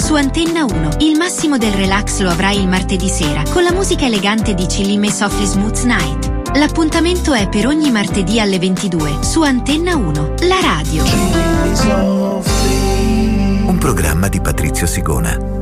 su Antenna 1. Il massimo del relax lo avrai il martedì sera con la musica elegante di Chillime Softly Smooth Night. L'appuntamento è per ogni martedì alle 22 su Antenna 1, la radio. Un programma di Patrizio Sigona.